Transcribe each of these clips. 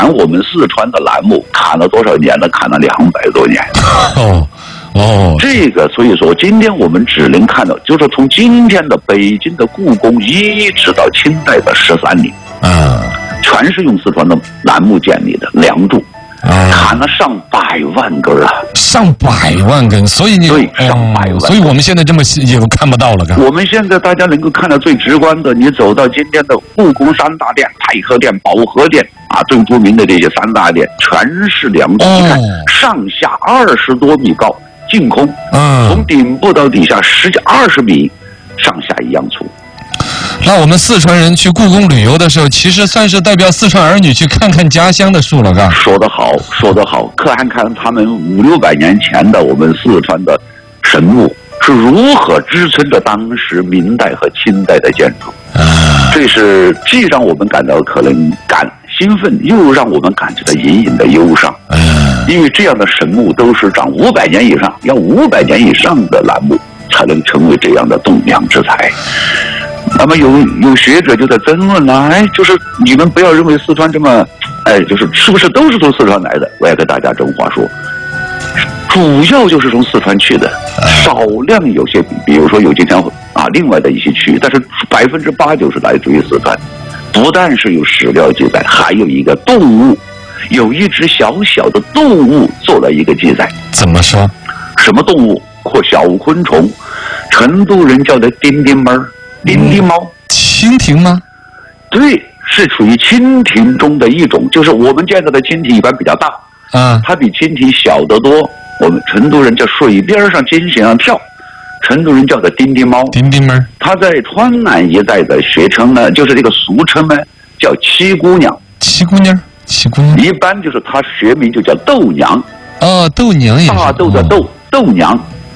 砍我们四川的楠木，砍了多少年了？砍了200多年。这个所以说，今天我们只能看到，就是从今天的北京的故宫一直到清代的13陵，全是用四川的楠木建立的梁柱。砍了上百万根啊！ 上百万根，所以对，上百万。 所以我们现在这么也都看不到了。 我们现在大家能够看到最直观的，你走到今天的故宫3大殿、太和殿、保和殿啊，最著名的这些3大殿，全是梁柱。你看，上下20多米高，净空，从顶部到底下20米，上下一样粗。 那我们四川人去故宫旅游的时候，其实算是代表四川儿女去看看家乡的树了，嘎。 说得好，说得好。看看他们500、600年前的我们四川的神木是如何支撑着当时明代和清代的建筑。这是既让我们感到可能兴奋，又让我们感觉到隐隐的忧伤。因为这样的神木都是长500年以上，要500年以上的楠木才能成为这样的栋梁之材。那么有学者就在争论了，就是你们不要认为四川这么，就是是不是都是从四川来的？我也跟大家这话说，主要就是从四川去的，少量有些，比如说有今天另外的一些区域，但是80%-90%是来自于四川。不但是有史料记载，还有一个动物，有一只小小的动物做了一个记载。 怎么说？ 什么动物？或小昆虫，成都人叫的丁丁猫。丁丁猫， 蜻蜓吗？ 对，是属于蜻蜓中的一种，就是我们见到的蜻蜓一般比较大，它比蜻蜓小得多。我们成都人叫水边上金线上跳，成都人叫的丁丁猫。 丁丁猫，它在川南一带的学称呢，就是这个俗称呢，叫七姑娘。 七姑娘，七姑娘， 一般就是它学名就叫豆娘。 豆娘也是大豆的豆，豆娘。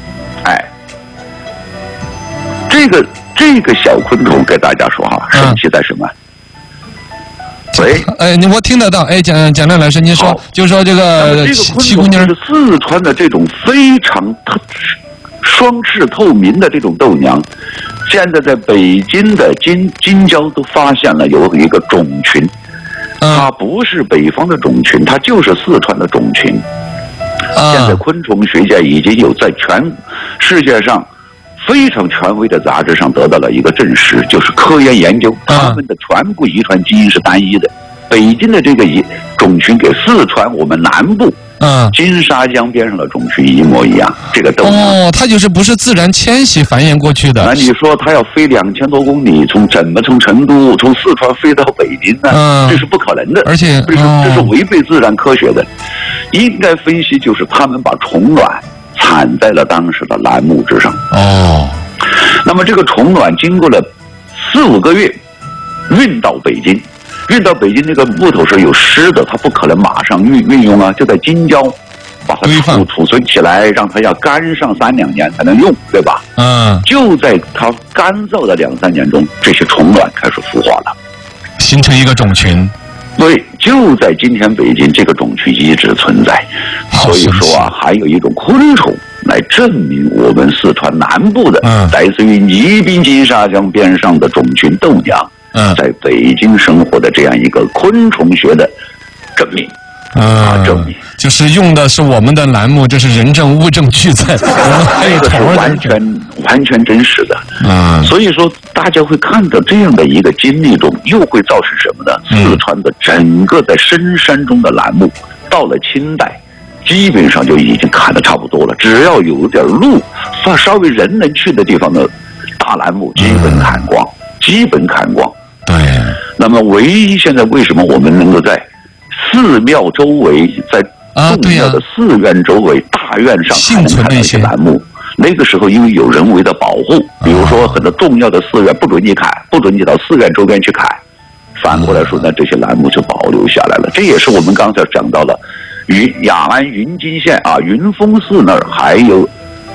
这个小昆虫给大家说神奇在什么？喂， 我听得到。蒋亮老师，您说，就说这个七姑娘是四川的这种非常双翅透明的这种豆娘，现在在北京的京郊都发现了有一个种群，它不是北方的种群，它就是四川的种群。现在昆虫学家已经有在全世界上非常权威的杂志上得到了一个证实，就是科研究，他们的全部遗传基因是单一的。北京的这个种群给四川我们南部金沙江边上的种群一模一样。这个豆娘它就是不是自然迁徙繁衍过去的。 那你说它要飞2000多公里，怎么从成都从四川飞到北京呢？这是不可能的， 而且这是违背自然科学的。应该分析就是他们把虫卵产在了当时的楠木之上。那么这个虫卵经过了4-5个月运到北京，那个木头是有湿的，它不可能马上运用啊，就在京郊把它储存起来，让它要干上3-2年才能用，对吧？就在它干燥的2-3年中，这些虫卵开始孵化了， 形成一个种群。 对，就在今天北京，这个种群一直存在。所以说还有一种昆虫来证明我们四川南部的来自于宜宾金沙江边上的种群豆娘在北京生活的这样一个昆虫学的证明。证明就是用的是我们的栏目，这是人证物证俱在， 这个是完全真实的。所以说大家会看到这样的一个经历中，又会造成什么呢？四川的整个在深山中的栏目，到了清代基本上就已经砍得差不多了，只要有点路稍微人能去的地方的大栏目基本砍光。 对。 那么唯一现在为什么我们能够在寺庙周围，在重要的寺院周围、大院上还能看到一些栏目？那个时候因为有人为的保护，比如说很多重要的寺院不准你砍，不准你到寺院周边去砍。反过来说呢，这些栏目就保留下来了。这也是我们刚才讲到的，雅安云津县云峰寺那儿还有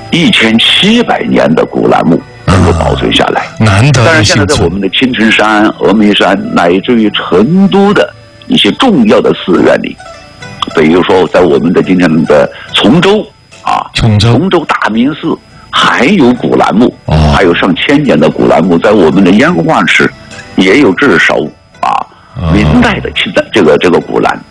1700年的古栏目能够保存下来， 难得。 但是现在在我们的青城山、峨眉山，乃至于成都的一些重要的寺院里，比如说在我们的今天的崇州大明寺还有古栏目，还有上千年的古栏目，在我们的烟花池也有至少明代的这个古栏。